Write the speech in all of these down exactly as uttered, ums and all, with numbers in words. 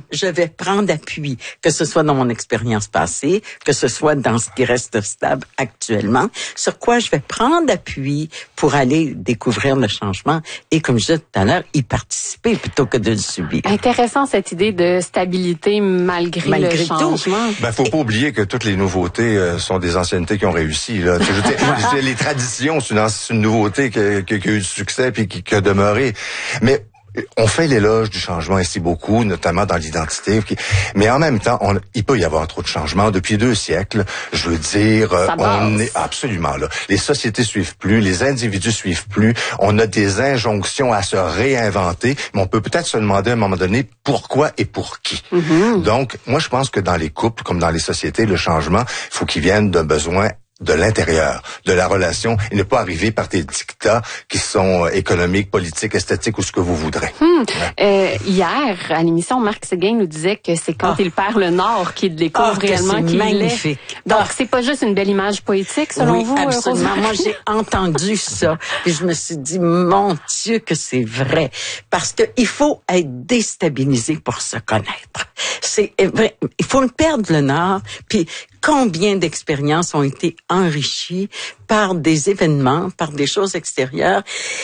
je vais prendre appui, que ce soit dans mon expérience passée, que ce soit dans ce qui reste stable actuellement, sur quoi je vais prendre appui pour aller découvrir le changement et, comme je disais tout à l'heure, y participer plutôt que de le subir. Intéressant cette idée de stabilité malgré, malgré le changement. Ben, faut pas oublier que toutes les nouveautés euh, sont des anciennetés qui ont réussi, là. Je veux dire, je veux dire, les traditions, c'est une, c'est une nouveauté qui a, qui a eu du succès puis qui, qui a demeuré. Mais on fait l'éloge du changement ici beaucoup, notamment dans l'identité. Mais en même temps, on, il peut y avoir trop de changements. Depuis deux siècles, je veux dire, Ça on est absolument là. Les sociétés suivent plus, les individus suivent plus. On a des injonctions à se réinventer, mais on peut peut-être se demander à un moment donné pourquoi et pour qui. Mm-hmm. Donc, moi, je pense que dans les couples, comme dans les sociétés, le changement, il faut qu'il vienne d'un besoin de l'intérieur, de la relation, et ne pas arriver par des dictats qui sont économiques, politiques, esthétiques ou ce que vous voudrez. Hum. Ouais. Euh, hier, à l'émission, Marc Séguin nous disait que c'est quand oh. il perd le Nord qu'il découvre oh, réellement qui il est. Donc, oh. c'est pas juste une belle image poétique, selon oui, vous, absolument. Rosemary? Moi, j'ai entendu ça, et je me suis dit, mon Dieu, que c'est vrai. Parce que il faut être déstabilisé pour se connaître. C'est vrai. Il faut perdre le Nord, puis combien d'expériences ont été enrichies par des événements, par des choses extérieures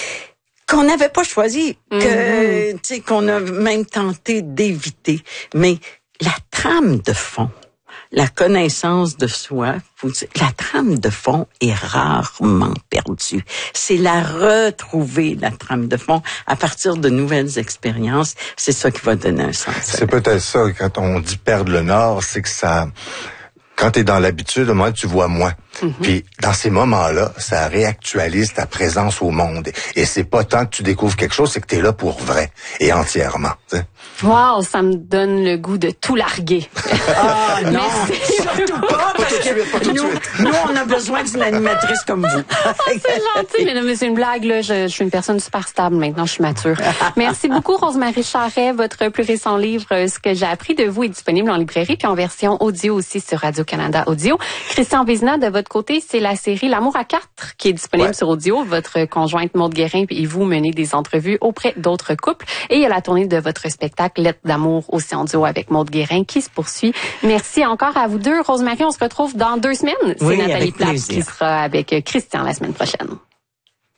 qu'on n'avait pas choisies, mm-hmm. que, tu sais, qu'on a même tenté d'éviter. Mais la trame de fond, la connaissance de soi, la trame de fond est rarement perdue. C'est la retrouver, la trame de fond, à partir de nouvelles expériences. C'est ça qui va donner un sens. C'est peut-être ça, quand on dit perdre le Nord, c'est que ça... Quand tu es dans l'habitude, au moins, tu vois moins. Mm-hmm. Puis, dans ces moments-là, ça réactualise ta présence au monde. Et c'est pas tant que tu découvres quelque chose, c'est que tu es là pour vrai et entièrement. T'sais. Wow, ça me donne le goût de tout larguer. Ah oh, non, surtout pas, parce que nous, nous, on a besoin d'une animatrice comme vous. C'est gentil, mais non, mais c'est une blague, là. Je, je suis une personne super stable maintenant, je suis mature. Merci beaucoup, Rosemary Charret. Votre plus récent livre, Ce que j'ai appris de vous, est disponible en librairie, puis en version audio aussi sur Radio-Canada Audio. Christian Vézina, de votre côté, c'est la série L'amour à quatre qui est disponible ouais. sur audio. Votre conjointe Maude Guérin et vous menez des entrevues auprès d'autres couples. Et il y a la tournée de votre spectacle Lettres d'amour aussi en duo avec Maude Guérin qui se poursuit. Merci encore à vous deux. Rosemary, on se retrouve dans deux semaines. C'est oui, Nathalie Plate qui sera avec Christian la semaine prochaine.